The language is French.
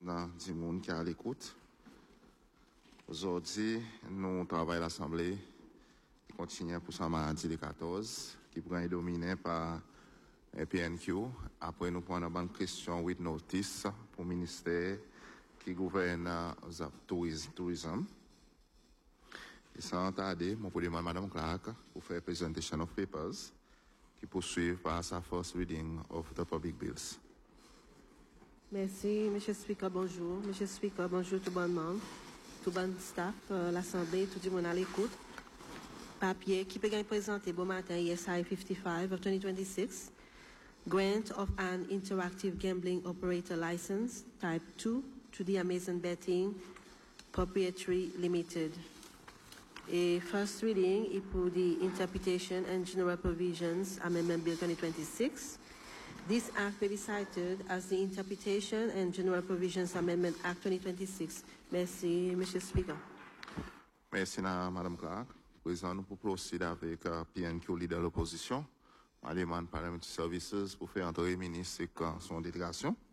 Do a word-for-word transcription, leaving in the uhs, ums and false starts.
dans du monde qui est à l'écoute. Aujourd'hui, nous travaillons à l'Assemblée qui continue pour sa mardi le quatorze, qui pourra être dominé par un P N Q. Après, nous prenons une bonne question with notice pour le ministère qui gouverne le tourisme. Et sans tarder, je demande à Madame Clark pour faire presentation of papers qui poursuivent par sa first reading of the public bills. Merci, Monsieur le Speaker, bonjour. Monsieur le Speaker, bonjour tout le monde, tout le staff, euh, l'Assemblée, tout le monde à l'écoute. Papier qui peut présenter bon matin, E S I fifty-five of twenty twenty-six, grant of an interactive gambling operator license, type two, to the Amazon Betting Proprietary Limited. A first reading is for the Interpretation and General Provisions Amendment Bill twenty twenty-six. This act may be cited as the Interpretation and General Provisions Amendment Act twenty twenty-six. Merci, Monsieur le Speaker. Merci, Madame Clark. Président, nous pour procéder avec uh, P N Q leader de l'opposition. Je demande Parliamentary Services pour faire entrer le ministre et son délégation.